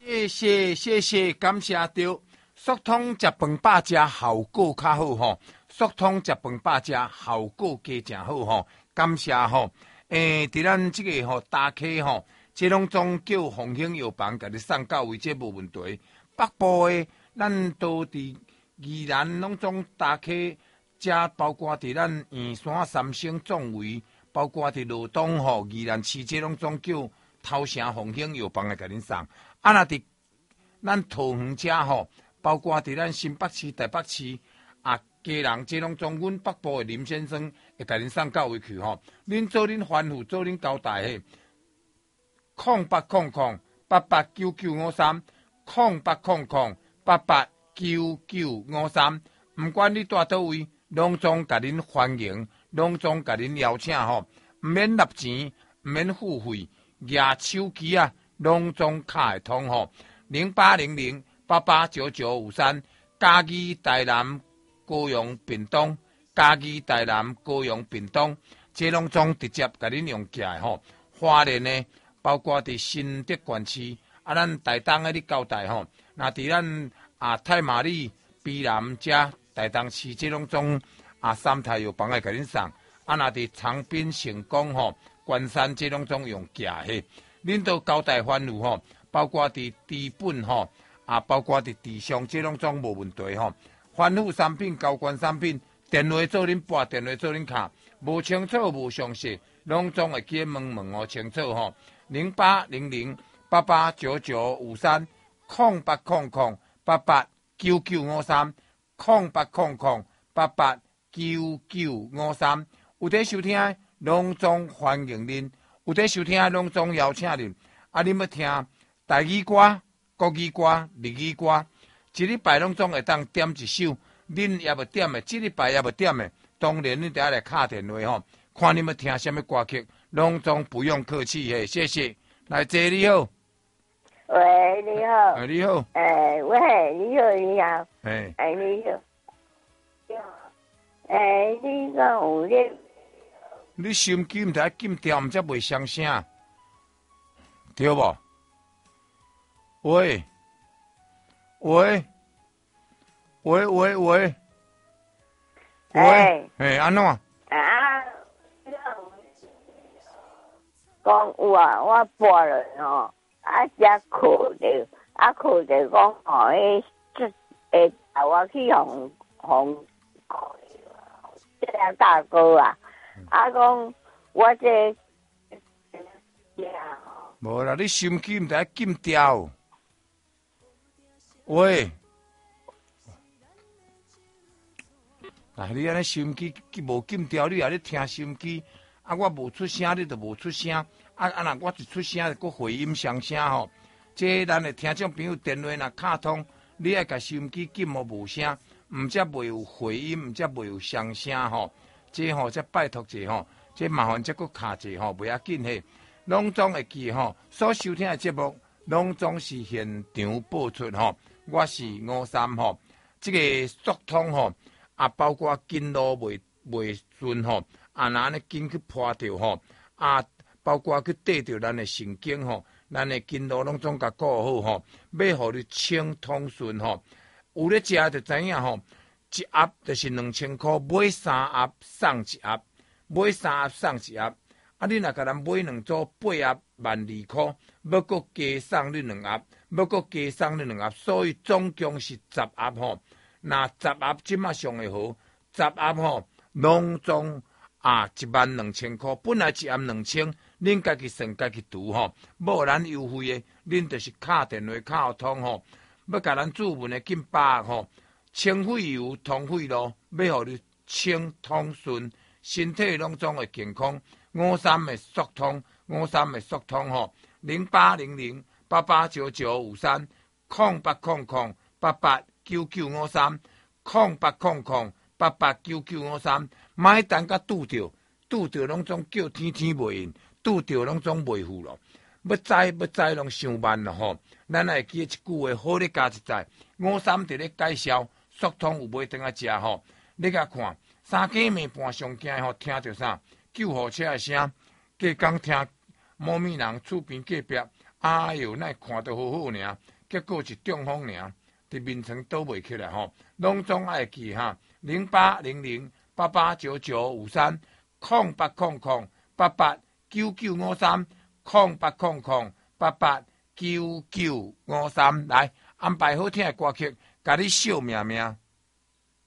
谢谢，感谢着。速通食饭饱食效果较好吼，速通食饭饱食效果加正好吼，感谢吼。伫咱即个吼大溪吼，即拢总叫风兴药房，甲你送到位，这无问题。北部诶，咱都伫宜兰拢总大溪，遮包括伫咱圆山、三星总位，包括伫罗东吼宜兰市，这拢总叫头城风兴药房来甲恁送。啊，若伫咱桃园遮吼，包括伫咱新北市、台北市啊，家人这拢总阮北部的林先生会甲恁送到位去吼。恁做恁吩咐，做恁交代嘿。0800889953 0800889953，毋管你住倒位，拢总甲恁欢迎，拢总甲恁邀请吼，毋免纳钱，毋免付费，举手机啊，拢总卡会通吼。0800889953，嘉義台南高雄屏東，嘉義台南高雄屏東，這攏總直接甲恁用寄的吼。花蓮呢，包括佇新竹縣市，啊，咱台東的你交代吼，那佇咱太麻里、卑南遮台東市，這攏總三太藥房來甲恁送。啊，那佇長濱、成功吼、關山，這攏總用寄的，恁都交代吩咐吼，包括佇資本吼。包括伫地上，这拢总无问题吼。吩咐产品、交关产品，电话做恁拨，电话做恁卡，无清楚、无详细，拢总会记问哦清楚吼。0800889953 0800889953 0800889953，有伫收听，拢总欢迎恁；有伫收听，拢总邀请恁。啊，恁要听台语歌？国语歌、日语歌，一礼拜拢总会当点一首，恁也要点的，这礼拜也要点的，当然恁得来敲电话吼，看你们听什么歌曲，拢总不用客气嘿，谢谢。来，姐你好， 喂，你好， 你好， 喂，你好，你好， 你好，你讲有咧， 你收音机毋知禁掉，毋则袂响声，对无？喂，安怎？ 讲有啊，我搬了吼，遮靠着，靠着讲吼，带我去这个大哥啊，讲我这， 无啦，你收音机毋知禁掉。喂，你安尼收音机无禁掉，你也咧听收音机，我无出声，你就无出声，若我一出声，就回音上声吼。这咱的听众朋友电话若卡通，你爱甲收音机禁哦无声，毋则袂有回音，毋则袂有上声吼。这吼，则拜托者吼，这麻烦则搁卡者吼，袂要紧嘿。拢总会记吼，所收听的节目，拢总是现场播出吼。我是53吼，这个速通吼，包括经路袂顺吼，若呢经去破掉吼，包括去缀着咱的神经吼，咱的经路拢总甲顾好吼，要互你清通顺吼。有咧食就知影吼，一盒就是2000块，买3盒送1盒，买3盒送1盒。你若甲咱买2组8盒12000块，要搁加送你2盒。要搁加送你2盒，所以总共是10盒吼。那10盒即马上会好，10盒吼，拢总12000块。本来1盒2000，恁家己算家己除吼，无咱优惠的，恁就是敲电话敲通吼。要甲咱注文的紧把握吼，清肺油、通肺路，要互你清通顺，身体拢总会健康。53的速通，53的速通吼，0800889953 0800889953 0800889953，莫等甲拄着拢总叫天袂应，拄着拢总袂赴咯。要知拢伤慢咯吼。咱会记一句话，好咧加一载。53伫咧介绍速通有买顿啊食吼，你甲看三更暝半上惊吼，听着啥？救护车的声，隔工听某咪人厝边隔壁，哎哟，那看得好好尔， 结果是中风尔，伫眠床倒袂起来吼，拢总爱记哈08008899530800889953来安排好听的歌曲，甲你惜命命。